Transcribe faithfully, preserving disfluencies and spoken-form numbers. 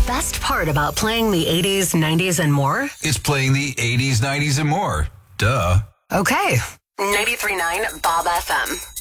best part about playing the eighties, nineties, and more? It's playing the eighties, nineties, and more. Duh. Okay. ninety-three point nine Bob F M.